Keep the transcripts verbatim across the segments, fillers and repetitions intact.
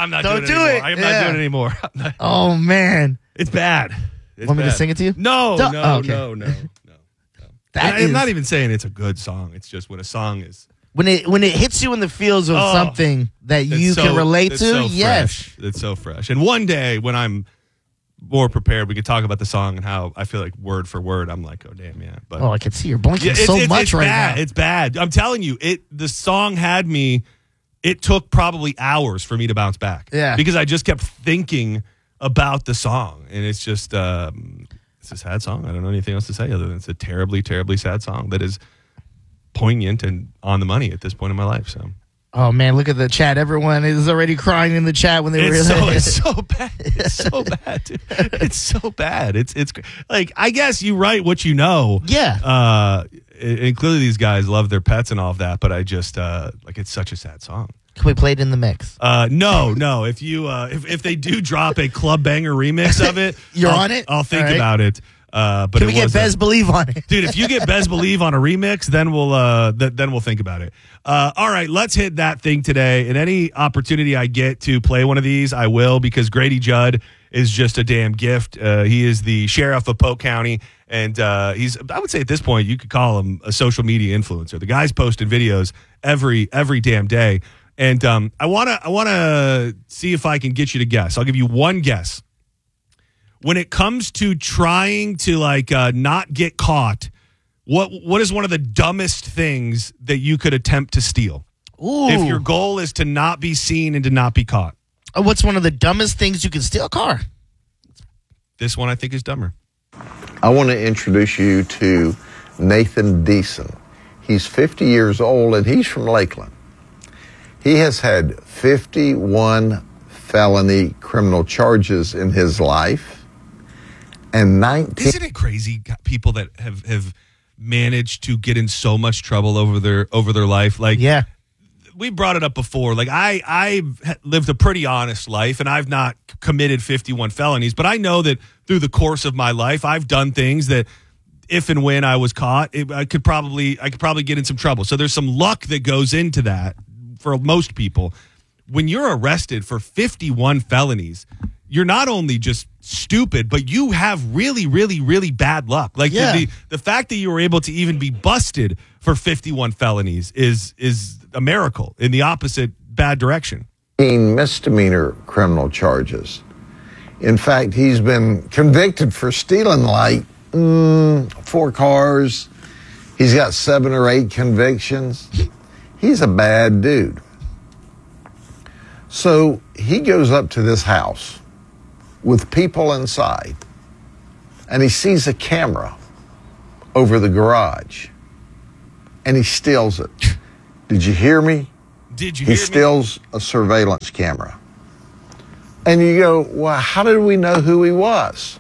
I'm not Don't doing do it anymore. it. I'm Yeah. not doing it anymore. Oh, man. It's bad. It's Want me bad. to sing it to you? No, Don't- no, oh, okay. no, no, no, no. That And is- I'm not even saying it's a good song. It's just when a song is When it when it hits you in the feels of Oh, something that that's you so- can relate that's to, so yes. fresh. It's so fresh. And one day when I'm more prepared, we could talk about the song and how I feel like word for word, I'm like, oh damn, yeah. But Oh, I can see you're blinking yeah, it's, so it's, much it's right bad. now. It's bad. I'm telling you, it. The song had me. It took probably hours for me to bounce back. Yeah. Because I just kept thinking about the song, and it's just um, it's a sad song. I don't know anything else to say other than it's a terribly, terribly sad song that is poignant and on the money at this point in my life. So. Oh, man, look at the chat. Everyone is already crying in the chat when they It's so, realize it's so bad. It's so bad. Dude. It's so bad. It's it's like I guess you write what you know. Yeah. Uh, and clearly these guys love their pets and all of that, but I just uh, like it's such a sad song. Can we play it in the mix? Uh, no, no. If you uh, if if they do drop a club banger remix of it, You're I'll, on it? I'll think All right. about it. Uh, but Can it we get was, Bez uh, Believe on it? Dude, if you get Bez Believe on a remix, then we'll uh, th- then we'll think about it. Uh, all right, let's hit that thing today. And any opportunity I get to play one of these, I will, because Grady Judd is just a damn gift. Uh, he is the sheriff of Polk County, and uh, he's I would say at this point you could call him a social media influencer. The guy's posting videos every every damn day, and um, I wanna I wanna see if I can get you to guess. I'll give you one guess. When it comes to trying to like uh, not get caught, what what is one of the dumbest things that you could attempt to steal? Ooh. If your goal is to not be seen and to not be caught. Uh, What's one of the dumbest things you can steal? A car. This one I think is dumber. I want to introduce you to Nathan Deason. He's fifty years old and he's from Lakeland. He has had fifty-one felony criminal charges in his life. And nineteen Isn't it crazy people that have, have managed to get in so much trouble over their over their life? Like Yeah. we brought it up before. Like I, I've lived a pretty honest life, and I've not committed fifty-one felonies. But I know that through the course of my life, I've done things that, if and when I was caught, it, I could probably, I could probably get in some trouble. So there's some luck that goes into that for most people. When you're arrested for fifty-one felonies, you're not only just stupid, but you have really, really, really bad luck. Like Yeah. the, the the fact that you were able to even be busted for fifty-one felonies is is a miracle in the opposite bad direction. misdemeanor criminal charges. In fact, he's been convicted for stealing like mm, four cars. He's got seven or eight convictions. He's a bad dude. So he goes up to this house with people inside, and he sees a camera over the garage, and he steals it. Did you hear me? Did you He hear me? steals a surveillance camera. And you go, well, how did we know who he was?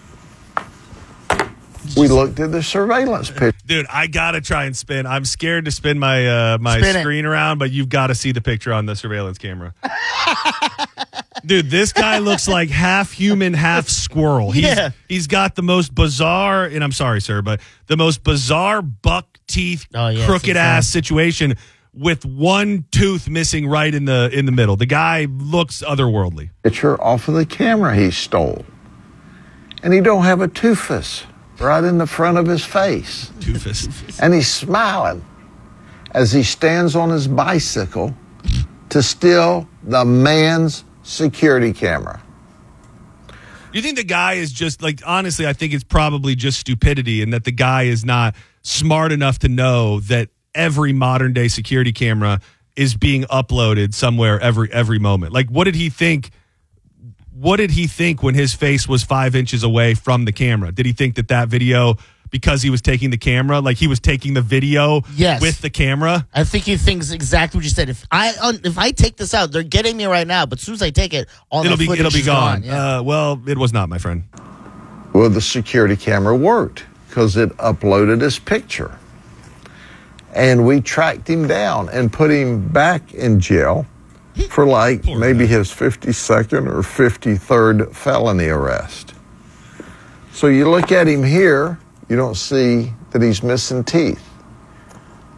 We looked at the surveillance picture. Dude, I gotta try and spin. I'm scared to spin my uh, my Spin it. screen around, but you've got to see the picture on the surveillance camera. Dude, this guy looks like half human, half squirrel. He's, Yeah. he's got the most bizarre, and I'm sorry, sir, but the most bizarre buck teeth, Oh, yeah, it's crooked ass situation with one tooth missing right in the in the middle. The guy looks otherworldly. Picture off of the camera he stole. And he don't have a toothless right in the front of his face. Toofus. And he's smiling as he stands on his bicycle to steal the man's security camera. You think the guy is just like, honestly, I think it's probably just stupidity, and that the guy is not smart enough to know that every modern day security camera is being uploaded somewhere every every moment. Like, what did he think? What did he think when his face was five inches away from the camera? Did he think that that video, because he was taking the camera, like he was taking the video Yes. with the camera? I think he thinks exactly what you said. If I un- if I take this out, they're getting me right now. But as soon as I take it, all It'll the be footage it'll be is gone. Yeah. Uh, well, it was not, my friend. Well, the security camera worked because it uploaded his picture. And we tracked him down and put him back in jail for like Poor maybe guy. his fifty-second or fifty-third felony arrest. So you look at him here, you don't see that he's missing teeth.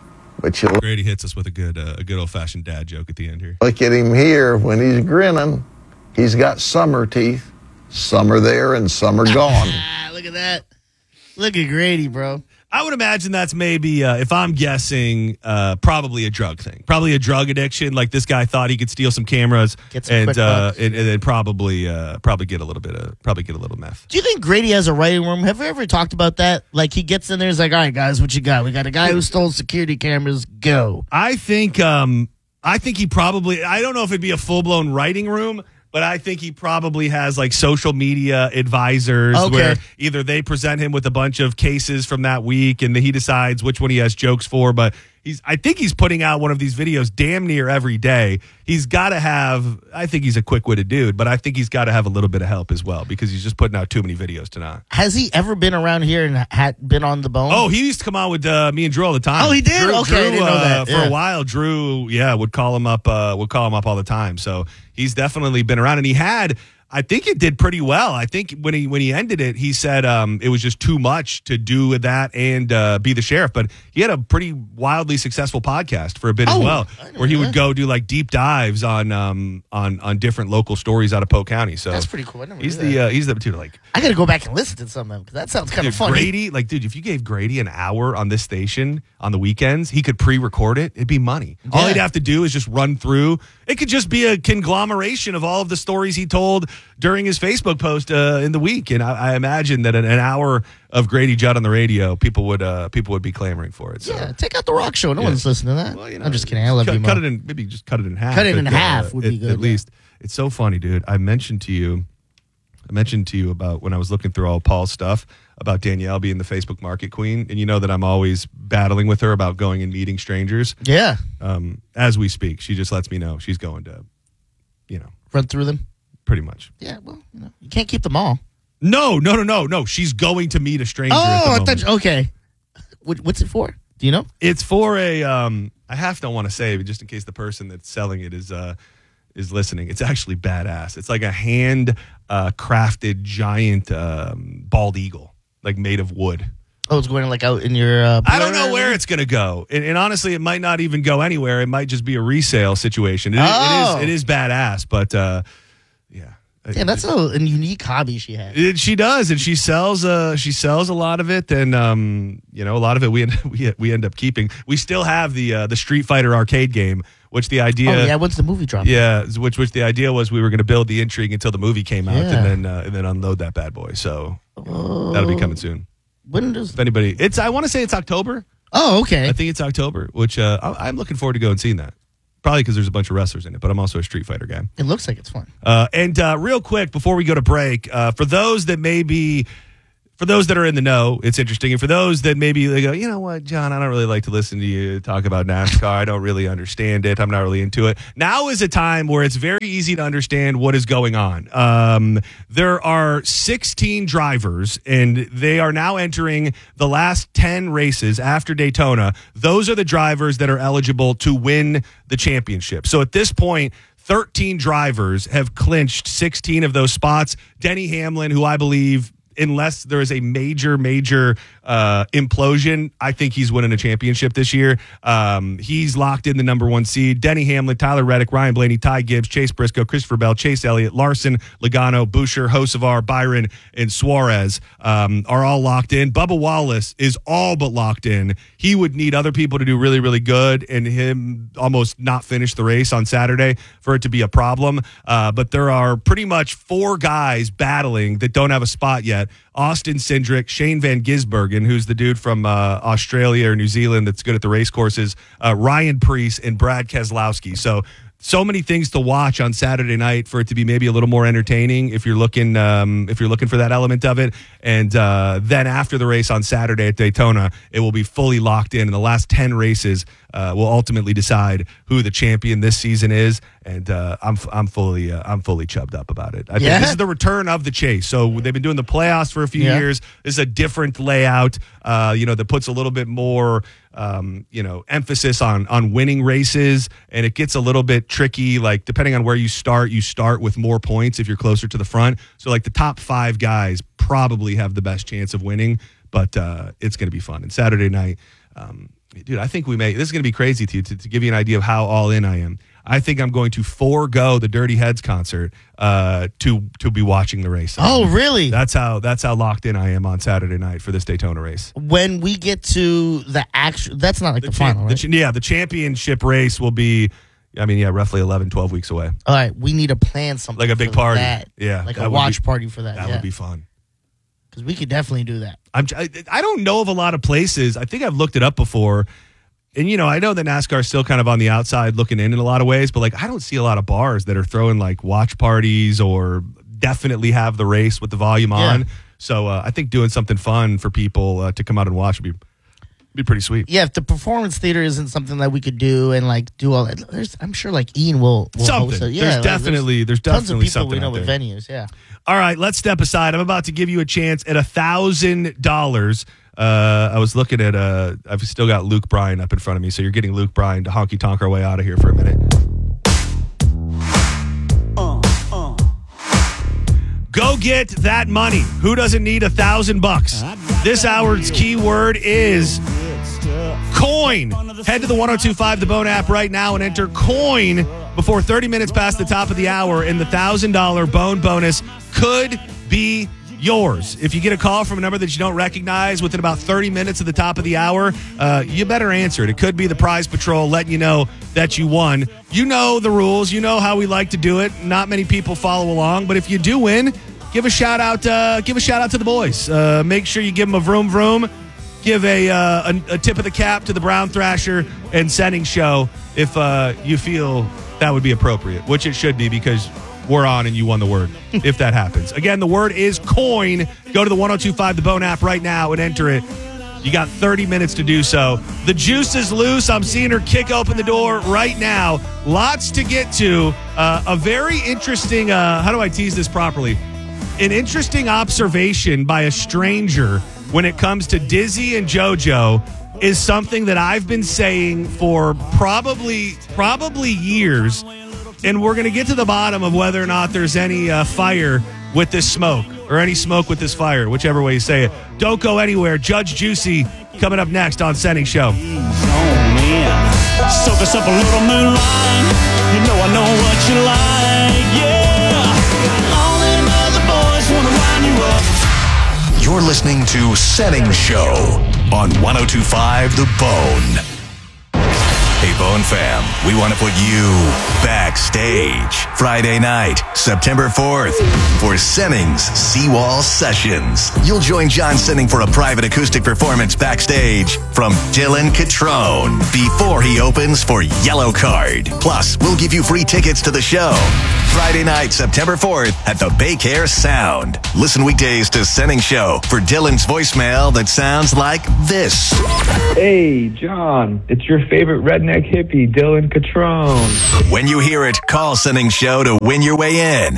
But you Grady hits us with a good uh, a good old fashioned dad joke at the end here. look at him here when he's grinning. He's got summer teeth. Some are there and some are gone. Ah, look at that. Look at Grady, bro. I would imagine that's maybe, uh, if I'm guessing, uh, probably a drug thing. Probably a drug addiction. Like this guy thought he could steal some cameras Get some and, quick uh, bucks. and and then probably uh, probably get a little bit of probably get a little meth. Do you think Grady has a writing room? Have we ever talked about that? Like he gets in there, he's like, all right, guys, what you got? We got a guy who stole security cameras. Go. I think um, I think he probably. I don't know if it'd be a full blown writing room. But I think he probably has like social media advisors Okay. where either they present him with a bunch of cases from that week and he decides which one he has jokes for. But he's, I think he's putting out one of these videos damn near every day. He's got to have, I think he's a quick witted dude, but I think he's got to have a little bit of help as well because he's just putting out too many videos to not. Has he ever been around here and had been on the bone? Oh, he used to come on with uh, me and Drew all the time. Oh, he did? Drew, Okay, I Drew, didn't know uh, that. For Yeah. a while, Drew, yeah, would call him up. Uh, would call him up all the time. So he's definitely been around, and he had. I think it did pretty well. I think when he when he ended it, he said um, it was just too much to do with that and uh, be the sheriff. But he had a pretty wildly successful podcast for a bit Oh, as well, I didn't where he know would that. go do like deep dives on um, on on different local stories out of Polk County. So That's pretty cool. I never He's knew the that. uh, he's the dude like. I got to go back and listen to some of them because that sounds kind Dude, of funny. Grady, like, dude, if you gave Grady an hour on this station on the weekends, he could pre-record it. It'd be money. All Yeah. he'd have to do is just run through. It could just be a conglomeration of all of the stories he told during his Facebook post uh, in the week. And I, I imagine that an, an hour of Grady Judd on the radio, people would uh, people would be clamoring for it. So. Yeah, take out the rock show. No Yeah. one's listening to that. Well, you know, I'm just kidding. I love cut, you, Mo. cut it in, maybe just cut it in half. Cut it in at, half would at, be good, At yeah. least it's so funny, dude. I mentioned to you, I mentioned to you about when I was looking through all Paul's stuff about Danielle being the Facebook market queen, and you know that I'm always battling with her about going and meeting strangers. Yeah. Um, as we speak, she just lets me know she's going to, you know, Run through them. pretty much. Yeah, well, you, know, you can't keep them all. No, no, no, no, no. She's going to meet a stranger. at the Oh, I moment. thought you, okay. What, what's it for? Do you know? It's for a. Um, I half don't want to say, but just in case the person that's selling it is uh, is listening, it's actually badass. It's like a hand uh, crafted giant um, bald eagle, like made of wood. Oh, it's going like out in your. Uh, I don't know where it's going to go, and, and honestly, it might not even go anywhere. It might just be a resale situation. It, Oh. it is. It is badass, but uh, yeah. Yeah, that's a, a unique hobby she has. It, she does, and she sells. Uh, she sells a lot of it, and um, you know, a lot of it we end, we we end up keeping. We still have the uh, the Street Fighter arcade game, which the idea. Oh yeah, when's the movie drop? Yeah, which which the idea was we were going to build the intrigue until the movie came out, Yeah. and then uh, and then unload that bad boy. So that'll be coming soon. When does? If anybody, it's I want to say it's October. Oh, okay. I think it's October, which uh, I, I'm looking forward to going and seeing that. Probably because there's a bunch of wrestlers in it, but I'm also a Street Fighter guy. It looks like it's fun. Uh, and uh, real quick, before we go to break, uh, for those that may be, for those that are in the know, it's interesting. And for those that maybe they go, you know what, John, I don't really like to listen to you talk about NASCAR. I don't really understand it. I'm not really into it. Now is a time where it's very easy to understand what is going on. Um, there are sixteen drivers, and they are now entering the last ten races after Daytona. Those are the drivers that are eligible to win the championship. So at this point, thirteen drivers have clinched sixteen of those spots. Denny Hamlin, who I believe, unless there is a major, major uh, implosion, I think he's winning a championship this year. Um, he's locked in the number one seed. Denny Hamlin, Tyler Reddick, Ryan Blaney, Ty Gibbs, Chase Briscoe, Christopher Bell, Chase Elliott, Larson, Logano, Boucher, Hocevar, Byron, and Suarez um, are all locked in. Bubba Wallace is all but locked in. He would need other people to do really, really good and him almost not finish the race on Saturday for it to be a problem. Uh, but there are pretty much four guys battling that don't have a spot yet. Austin Cindric, Shane Van Gisbergen, who's the dude from uh, Australia or New Zealand that's good at the race courses, uh, Ryan Preece, and Brad Keselowski. So, so many things to watch on Saturday night for it to be maybe a little more entertaining if you're looking um, if you're looking for that element of it. And uh, then after the race on Saturday at Daytona, it will be fully locked in. And the last ten races uh, will ultimately decide who the champion this season is. And uh, I'm I'm fully uh, I'm fully chubbed up about it. I Yeah? think this is the return of the chase. So they've been doing the playoffs for a few Yeah. years. This is a different layout, uh, you know, that puts a little bit more, um, you know, emphasis on on winning races, and it gets a little bit tricky. Like depending on where you start, you start with more points if you're closer to the front. So like the top five guys probably have the best chance of winning, but uh, it's going to be fun. And Saturday night. Um, dude, I think we may. This is going to be crazy to you to, to give you an idea of how all in I am. I think I'm going to forego the Dirty Heads concert uh, to to be watching the race. Oh, really? That's how that's how locked in I am on Saturday night for this Daytona race. When we get to the actual, that's not like the, the final, cha- right? the, yeah, the championship race will be, I mean, yeah, roughly eleven, twelve weeks away. All right, we need to plan something Like a big for party. that. Yeah, like that a would watch be- party for that. That yeah. would be fun. Because we could definitely do that. I'm, I, I don't know of a lot of places. I think I've looked it up before. And, you know, I know that NASCAR is still kind of on the outside looking in in a lot of ways, but, like, I don't see a lot of bars that are throwing, like, watch parties or definitely have the race with the volume on. Yeah. So uh, I think doing something fun for people uh, to come out and watch would be be pretty sweet. Yeah, if the performance theater isn't something that we could do and, like, do all that, there's, I'm sure, like, Ian will, will Something. host it. Yeah, There's like, definitely- there's tons of definitely people something we know out with there. venues, yeah. All right, let's step aside. I'm about to give you a chance at one thousand dollars. Uh, I was looking at, uh, I've still got Luke Bryan up in front of me, so you're getting Luke Bryan to honky tonk our way out of here for a minute. Uh, uh. Go get that money. Who doesn't need a thousand bucks? This hour's keyword is coin. Head to the one oh two five The Bone app right now and enter coin before thirty minutes past the top of the hour, and the one thousand dollars Bone bonus could be yours. If you get a call from a number that you don't recognize within about thirty minutes of the top of the hour, uh, you better answer it. It could be the Prize Patrol letting you know that you won. You know the rules. You know how we like to do it. Not many people follow along, but if you do win, give a shout out. Uh, give a shout out to the boys. Uh, make sure you give them a vroom vroom. Give a, uh, a a tip of the cap to the Brown Thrasher and Sending Show if uh, you feel that would be appropriate, which it should be because we're on and you won the word if that happens. Again, the word is coin. Go to the one oh two five The Bone app right now and enter it. You got thirty minutes to do so. The juice is loose. I'm seeing her kick open the door right now. Lots to get to. Uh, a very interesting, uh, how do I tease this properly? An interesting observation by a stranger when it comes to Dizzy and JoJo is something that I've been saying for probably probably years, and we're going to get to the bottom of whether or not there's any uh, fire with this smoke or any smoke with this fire, whichever way you say it. Don't go anywhere. Judge Juicy coming up next on Sending Show. Soak us up a little moonlight. You know I know what you like, yeah. All them other boys wanna wind you up. You're listening to Setting Show on one oh two point five The Bone. Hey, Bone fam, we want to put you backstage Friday night, September fourth, for Senning's Seawall Sessions. You'll join John Senning for a private acoustic performance backstage from Dylan Catrone before he opens for Yellow Card. Plus, we'll give you free tickets to the show. Friday night, September fourth at the Baycare Sound. Listen weekdays to Senning Show for Dylan's voicemail that sounds like this. Hey, John, it's your favorite redneck hippie, Dylan Catrone. When you hear it, call Senning Show to win your way in.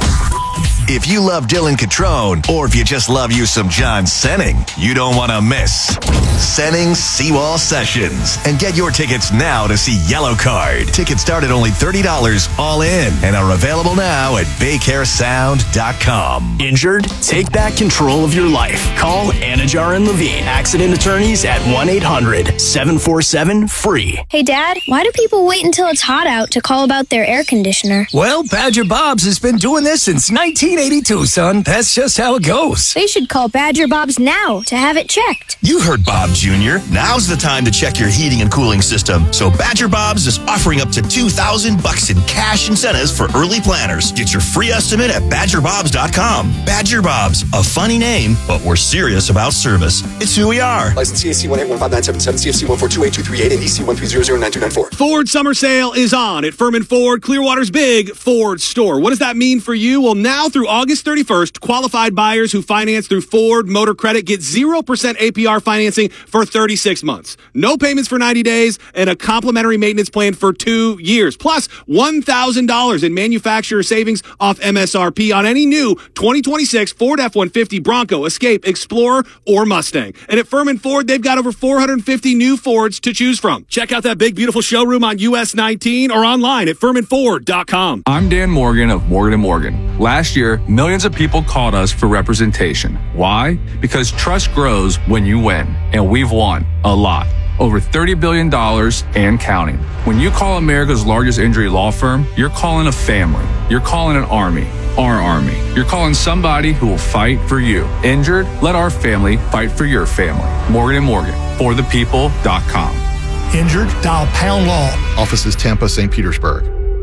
If you love Dylan Catrone, or if you just love you some John Senning, you don't want to miss Senning's Seawall Sessions. And get your tickets now to see Yellow Card. Tickets start at only thirty dollars all in and are available now at baycare sound dot com. Injured? Take back control of your life. Call Anajar and Levine, accident attorneys at one eight hundred seven four seven free. Hey, Dad, why do people wait until it's hot out to call about their air conditioner? Well, Badger Bob's has been doing this since nineteen eighty-two, son. That's just how it goes. They should call Badger Bob's now to have it checked. You heard Bob Junior Now's the time to check your heating and cooling system. So Badger Bob's is offering up to two thousand bucks in cash incentives for early planners. Get your free estimate at badger bobs dot com. Badger Bob's, a funny name, but we're serious about service. It's who we are. License C A C one eight one five nine seven seven, C F C one four two eight two three eight, and E C one three zero zero nine two nine four. Ford summer sale is on at Furman Ford, Clearwater's big Ford store. What does that mean for you? Well, now through August thirty-first, qualified buyers who finance through Ford Motor Credit get zero percent A P R financing for thirty-six months. No payments for ninety days and a complimentary maintenance plan for two years. Plus one thousand dollars in manufacturer savings off M S R P on any new twenty twenty-six Ford F one fifty, Bronco, Escape, Explorer, or Mustang. And at Furman Ford, they've got over four hundred fifty new Fords to choose from. Check out that big, beautiful showroom on U S nineteen or online at furman ford dot com. I'm Dan Morgan of Morgan and Morgan. Last year, millions of people called us for representation. Why? Because trust grows when you win, and we've won a lot. over thirty billion dollars and counting. When you call America's largest injury law firm, you're calling a family. You're calling an army. Our army. You're calling somebody who will fight for you. Injured? Let our family fight for your family. Morgan and Morgan. For the people dot com. Injured? Dial Pound Law. Offices Tampa, Saint Petersburg.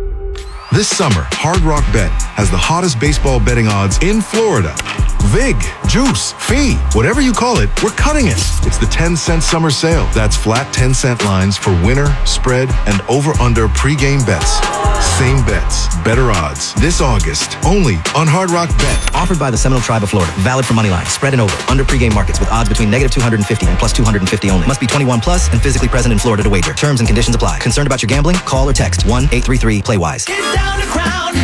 This summer, Hard Rock Bet has the hottest baseball betting odds in Florida. Vig, juice, fee, whatever you call it, we're cutting it. It's the ten cent summer sale. That's flat ten cent lines for winner, spread, and over-under pregame bets. Same bets, better odds. This August, only on Hard Rock Bet. Offered by the Seminole Tribe of Florida. Valid for moneyline, spread and over. Under pregame markets with odds between negative two hundred fifty and plus two hundred fifty only. Must be twenty-one plus and physically present in Florida to wager. Terms and conditions apply. Concerned about your gambling? Call or text one eight three three play wise. Get down to Crown.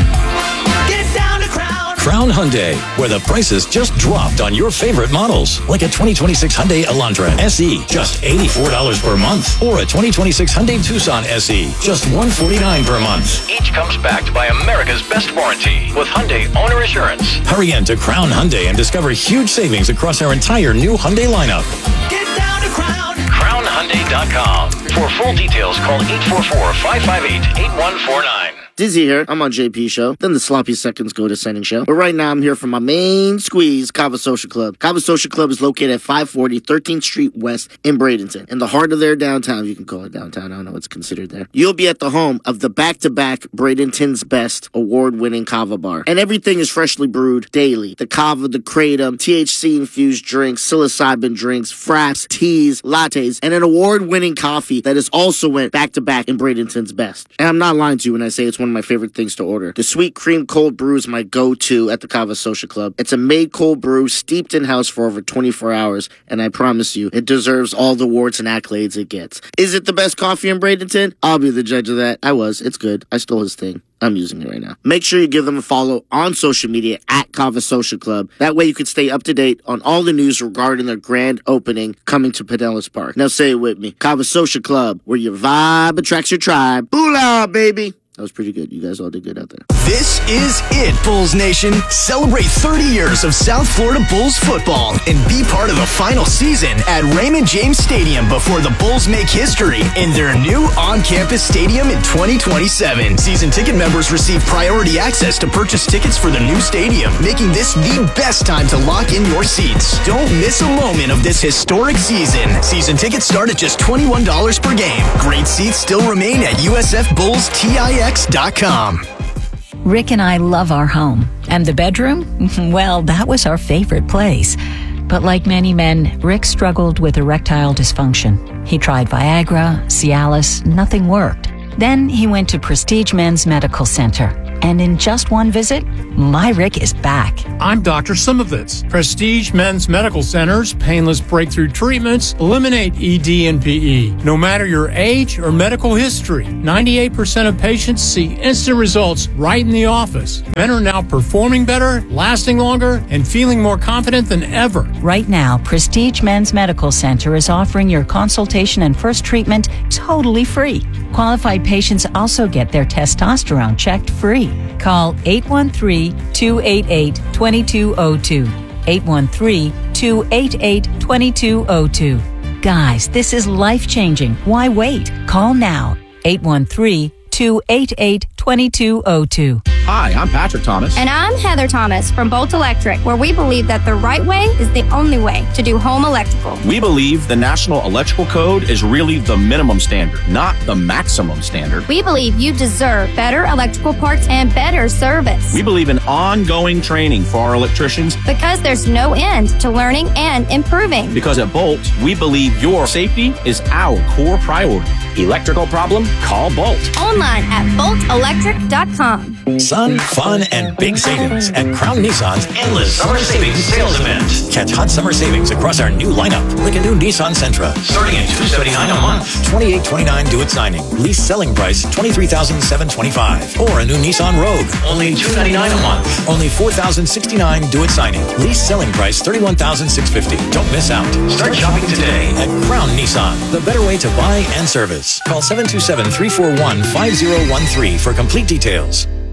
Get down to Crown. Crown Hyundai, where the prices just dropped on your favorite models. Like a twenty twenty-six Hyundai Elantra S E, just eighty-four dollars per month. Or a twenty twenty-six Hyundai Tucson S E, just one hundred forty-nine dollars per month. Each comes backed by America's best warranty with Hyundai Owner Assurance. Hurry in to Crown Hyundai and discover huge savings across our entire new Hyundai lineup. Get down to Crown. Crown Hyundai dot com. For full details, call eight four four, five five eight, eight one four nine. Dizzy here. I'm on J P Show. Then the sloppy seconds go to Sending Show. But right now I'm here for my main squeeze, Cava Social Club. Cava Social Club is located at five forty thirteenth Street West in Bradenton. In the heart of their downtown, you can call it downtown, I don't know what's considered there. You'll be at the home of the back-to-back Bradenton's Best award-winning Cava Bar. And everything is freshly brewed daily. The Cava, the Kratom, T H C-infused drinks, psilocybin drinks, fraps, teas, lattes, and an award-winning coffee that is also went back-to-back in Bradenton's Best. And I'm not lying to you when I say it's one of my favorite things to order. The sweet cream cold brew is my go-to at the Cava Social Club. It's a made cold brew steeped in-house for over twenty-four hours, and I promise you, it deserves all the awards and accolades it gets. Is it the best coffee in Bradenton? I'll be the judge of that. I was. It's good. I stole his thing. I'm using it right now. Make sure you give them a follow on social media at Cava Social Club. That way you can stay up to date on all the news regarding their grand opening coming to Pinellas Park. Now say it with me. Cava Social Club, where your vibe attracts your tribe. Boolah, baby! That was pretty good. You guys all did good out there. This is it, Bulls Nation. Celebrate thirty years of South Florida Bulls football and be part of the final season at Raymond James Stadium before the Bulls make history in their new on-campus stadium in twenty twenty-seven. Season ticket members receive priority access to purchase tickets for the new stadium, making this the best time to lock in your seats. Don't miss a moment of this historic season. Season tickets start at just twenty-one dollars per game. Great seats still remain at U S F Bulls T I X dot com. Rick and I love our home. And the bedroom? Well, that was our favorite place. But like many men, Rick struggled with erectile dysfunction. He tried Viagra, Cialis, nothing worked. Then he went to Prestige Men's Medical Center. And in just one visit, my Rick is back. I'm Doctor Simovitz. Prestige Men's Medical Center's painless breakthrough treatments eliminate E D and P E. No matter your age or medical history, ninety-eight percent of patients see instant results right in the office. Men are now performing better, lasting longer, and feeling more confident than ever. Right now, Prestige Men's Medical Center is offering your consultation and first treatment totally free. Qualified patients also get their testosterone checked free. Call eight one three, two eight eight, two two zero two. eight one three, two eight eight, two two zero two. Guys, this is life-changing. Why wait? Call now. eight one three, two eight eight, two two zero two. Hi, I'm Patrick Thomas. And I'm Heather Thomas from Bolt Electric, where we believe that the right way is the only way to do home electrical. We believe the National Electrical Code is really the minimum standard, not the maximum standard. We believe you deserve better electrical parts and better service. We believe in ongoing training for our electricians. Because there's no end to learning and improving. Because at Bolt, we believe your safety is our core priority. Electrical problem? Call Bolt. Online at bolt electric dot com. Sun, fun, and big savings at Crown Nissan's Endless Summer Savings Sales Event. Catch hot summer savings across our new lineup, like a new Nissan Sentra, starting at two hundred seventy-nine dollars a month, twenty-eight twenty-nine due at signing. Lease selling price twenty-three thousand seven hundred twenty-five dollars. Or a new Nissan Rogue, only two hundred ninety-nine dollars a month, only four thousand sixty-nine dollars due at signing. Lease selling price thirty-one thousand six hundred fifty dollars. Don't miss out. Start shopping today at Crown Nissan, the better way to buy and service. Call seven two seven, three four one, five zero one three for complete details.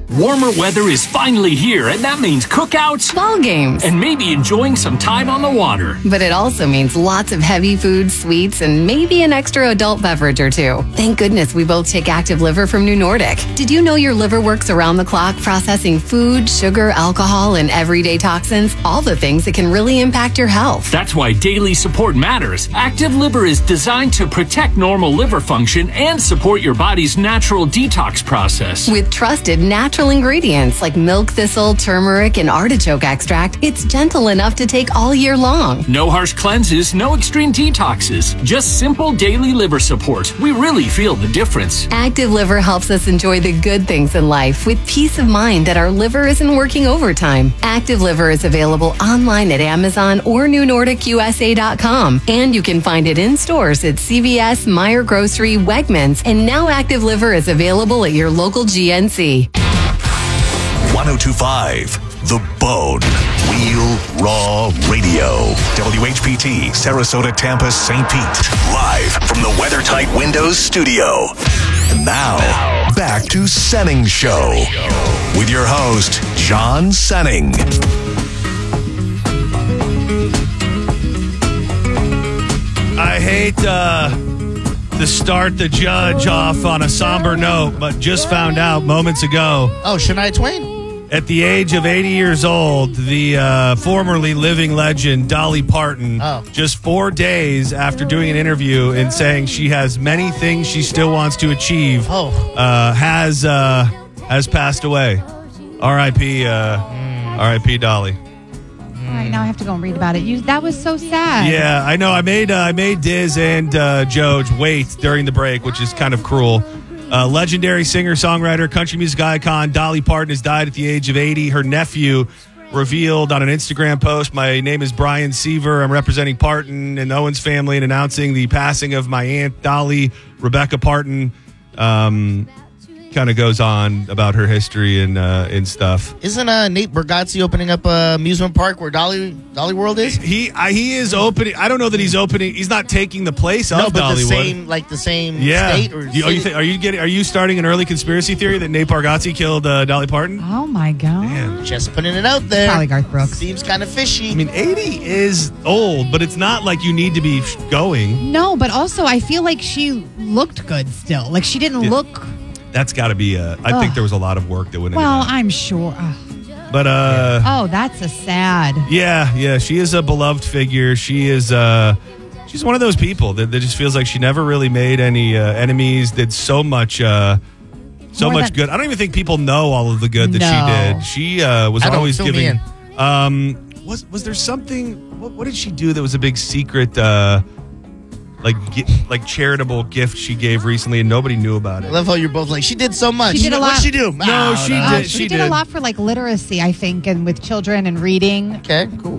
Warmer weather is finally here, and that means cookouts, ball games, and maybe enjoying some time on the water. But it also means lots of heavy food, sweets, and maybe an extra adult beverage or two. Thank goodness we both take Active Liver from New Nordic. Did you know your liver works around the clock processing food, sugar, alcohol, and everyday toxins? All the things that can really impact your health. That's why daily support matters. Active Liver is designed to protect normal liver function and support your body's natural detox process. With trusted natural ingredients like milk thistle, turmeric, and artichoke extract, it's gentle enough to take all year long. No harsh cleanses, no extreme detoxes, just simple daily liver support. We really feel the difference. Active Liver helps us enjoy the good things in life with peace of mind that our liver isn't working overtime. Active Liver is available online at Amazon or new nordic u s a dot com, and you can find it in stores at C V S, Meyer Grocery, Wegmans, and now Active Liver is available at your local G N C. one oh two point five The Bone. Real Raw Radio. W H P T, Sarasota, Tampa, Saint Pete. Live from the WeatherTight Windows studio. And now, back to Senning Show. With your host, John Senning. I hate uh, to start the judge off on a somber note, but just found out moments ago. Oh, Shania Twain? At the age of eighty years old, the uh, formerly living legend Dolly Parton, oh. just four days after doing an interview and saying she has many things she still wants to achieve, oh. uh, has uh, has passed away. R I P Uh, mm. R I P Dolly. All right, now I have to go and read about it. You, that was so sad. Yeah, I know. I made uh, I made Diz and uh, Joj wait during the break, which is kind of cruel. Uh, legendary singer-songwriter, country music icon Dolly Parton has died at the age of eighty. Her nephew revealed on an Instagram post, "My name is Brian Seaver. I'm representing Parton and Owens family and announcing the passing of my aunt Dolly, Rebecca Parton." Um, kind of goes on about her history and uh, and stuff. Isn't uh, Nate Bargatze opening up a amusement park where Dolly Dolly World is? He I, he is opening. I don't know that he's opening. He's not taking the place of no, but Dollywood. the same like the same yeah. state or you, are you th- are you getting? Are you starting an early conspiracy theory that Nate Bargatze killed uh, Dolly Parton? Oh my god! Damn. Just putting it out there. Probably Garth Brooks. Seems kind of fishy. I mean, eighty is old, but it's not like you need to be going. No, but also I feel like she looked good still. Like she didn't Yeah. look. That's got to be. A, I Ugh. think there was a lot of work that went into Well, that. I'm sure. Ugh. But uh, Oh, that's a sad. yeah, yeah, she is a beloved figure. She is. Uh, she's one of those people that, that just feels like she never really made any uh, enemies. Did so much. Uh, So More much than- good. I don't even think people know all of the good that No. she did. She uh, was I don't always fill me giving. in. Um, was was there something? What, what did she do that was a big secret? Uh, like gi- like charitable gift she gave recently, and nobody knew about I it. love how you're both like, she did so much. She did a lot. What'd she do? No, Ah, she no. did. Uh, she, she did, a lot for like literacy, I think, and with children and reading. Okay, cool.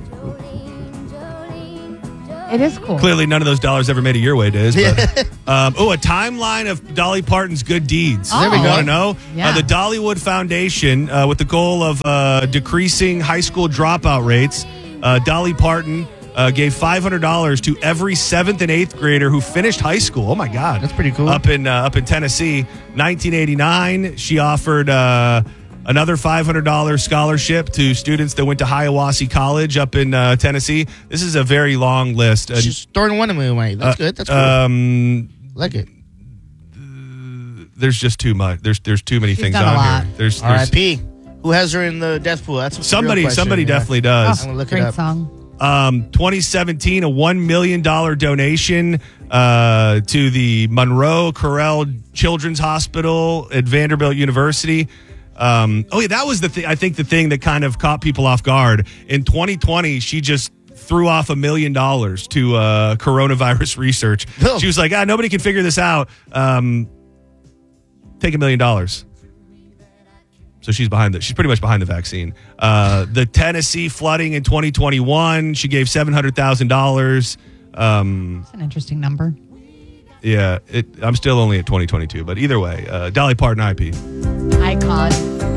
It is cool. Clearly, none of those dollars ever made it your way, Diz. But, um, oh, a timeline of Dolly Parton's good deeds. Oh. There we You go. want to know? Yeah. Uh, the Dollywood Foundation, uh, with the goal of uh, decreasing high school dropout rates, uh, Dolly Parton uh, gave five hundred dollars to every seventh and eighth grader who finished high school. Oh, my God. That's pretty cool. Up in, uh, up in Tennessee. nineteen eighty-nine, she offered uh, another five hundred dollars scholarship to students that went to Hiawassee College up in uh, Tennessee. This is a very long list. Uh, She's throwing one away. That's uh, good. That's cool. Um, like it. there's just too much. There's there's too many She's things done a on lot. here. There's, R I there's P Who has her in the death pool? That's a somebody. real question, Somebody yeah. definitely does. I'm gonna look Great it up. song. Um, twenty seventeen, a one million dollars donation uh, to the Monroe Correll Children's Hospital at Vanderbilt University. Um, oh, yeah, that was the thing. I think the thing that kind of caught people off guard. In twenty twenty, she just threw off a million dollars to uh, coronavirus research. Oh. She was like, ah, nobody can figure this out. Um, take a million dollars. So she's behind the. She's pretty much behind the vaccine. Uh, the Tennessee flooding in twenty twenty-one, she gave seven hundred thousand dollars. Um, It's an interesting number. yeah, it, I'm still only at twenty twenty-two, but either way, uh, Dolly Parton I P. Icon.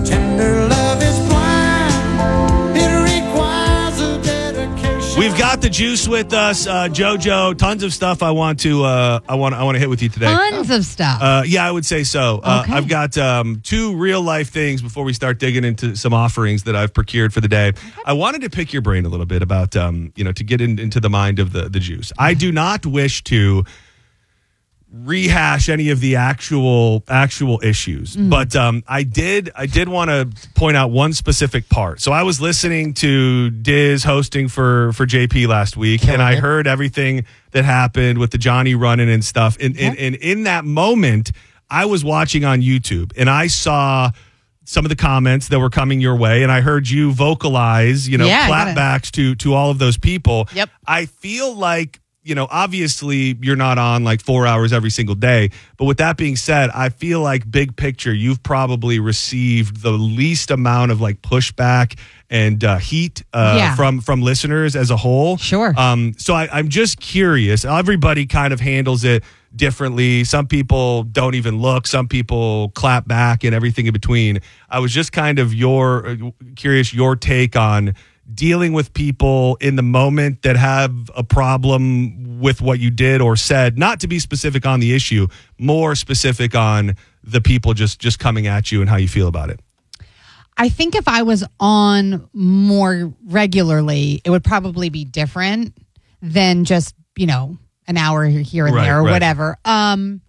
Tender love is blind. It requires a dedication. We've got the Juice with us, uh, JoJo. Tons of stuff I want to uh, I want I want to hit with you today. Tons of stuff. Uh, yeah, I would say so. Uh, Okay. I've got um, two real life things before we start digging into some offerings that I've procured for the day. I wanted to pick your brain a little bit about um, you know to get in, into the mind of the the Juice. I do not wish to rehash any of the actual actual issues, Mm. but um, I did I did want to point out one specific part. So I was listening to Diz hosting for for J P last week, and I heard everything that happened with the Johnny running and stuff. And, and, and in that moment, I was watching on YouTube, and I saw some of the comments that were coming your way, and I heard you vocalize, you know, Yeah, I gotta- clapbacks to to all of those people. Yep. I feel like, you know, obviously you're not on like four hours every single day. But with that being said, I feel like big picture, you've probably received the least amount of like pushback and uh, heat uh, Yeah. from from listeners as a whole. Sure. Um, so I, I'm just curious. Everybody kind of handles it differently. Some people don't even look. Some people clap back and everything in between. I was just kind of your uh, curious your take on dealing with people in the moment that have a problem with what you did or said, not to be specific on the issue, more specific on the people just just coming at you and how you feel about it. I think if I was on more regularly, it would probably be different than just, you know, an hour here and Right, there or right. whatever. Um,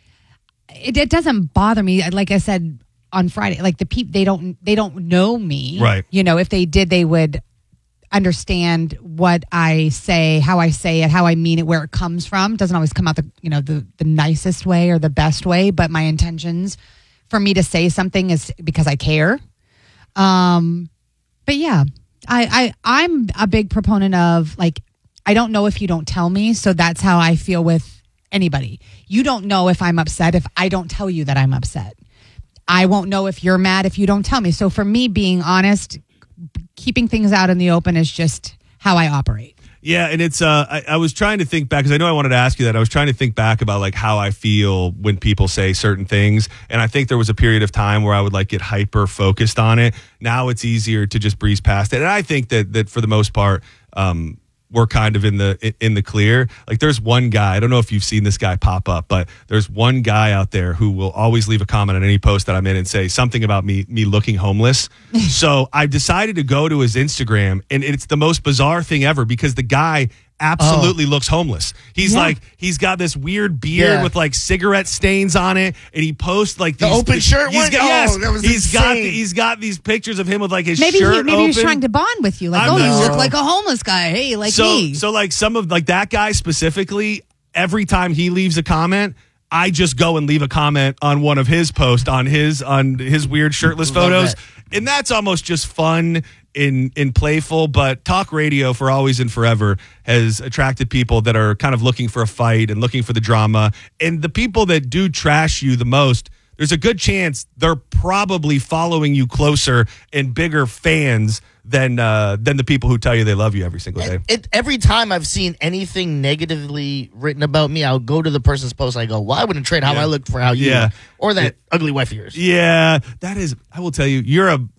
it, it doesn't bother me. Like I said on Friday, like the people, they don't, they don't know me. Right. You know, if they did, they would understand what I say, how I say it, how I mean it, where it comes from. It doesn't always come out the, you know, the, the nicest way or the best way, but my intentions for me to say something is because I care. Um, but yeah, I, I, I'm a big proponent of like, I don't know if you don't tell me. So that's how I feel with anybody. You don't know if I'm upset if I don't tell you that I'm upset. I won't know if you're mad if you don't tell me. So for me, being honest, keeping things out in the open is just how I operate. Yeah, and it's uh I, I was trying to think back because I know I wanted to ask you that. I was trying to think back about like how I feel when people say certain things, and I think there was a period of time where I would like get hyper focused on it. Now it's easier to just breeze past it, and I think that that for the most part, um, we're kind of in the in the clear. Like there's one guy, I don't know if you've seen this guy pop up, but there's one guy out there who will always leave a comment on any post that I'm in and say something about me me looking homeless. So I've decided to go to his Instagram, and it's the most bizarre thing ever because the guy absolutely Oh. looks homeless. He's Yeah. like, he's got this weird beard Yeah. with like cigarette stains on it, and he posts like The these, open shirt he's one? Got, Oh, yes, that was he's got insane. he's got these pictures of him with like his Maybe shirt he, maybe open. he was trying to bond with you. Like, I'm oh, you not- look like a homeless guy. Hey, like so, me. So like some of like that guy specifically, every time he leaves a comment, I just go and leave a comment on one of his posts on his on his weird shirtless Love photos. that. And that's almost just fun in in playful, but talk radio for always and forever has attracted people that are kind of looking for a fight and looking for the drama. And the people that do trash you the most, there's a good chance they're probably following you closer and bigger fans than uh, than the people who tell you they love you every single day. It, every time I've seen anything negatively written about me, I'll go to the person's post and I go, well, I wouldn't trade how Yeah. I looked for how you Yeah. look. Or that ugly wife of yours. Yeah, that is, I will tell you, you're a